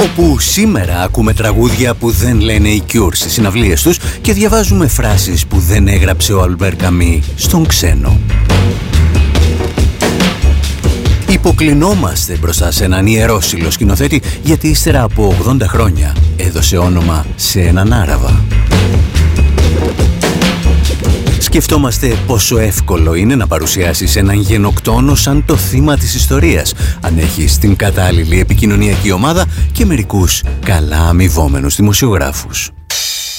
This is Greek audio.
όπου σήμερα ακούμε τραγούδια που δεν λένε οι Cure στις συναυλίες τους και διαβάζουμε φράσεις που δεν έγραψε ο Αλμπέρ Καμί στον ξένο. Υποκλεινόμαστε μπροστά σε έναν ιερόσυλο σκηνοθέτη γιατί ύστερα από 80 χρόνια έδωσε όνομα σε έναν Άραβα. Σκεφτόμαστε πόσο εύκολο είναι να παρουσιάσεις έναν γενοκτόνο σαν το θύμα της ιστορίας, αν έχεις την κατάλληλη επικοινωνιακή ομάδα και μερικούς καλά αμοιβόμενους δημοσιογράφους.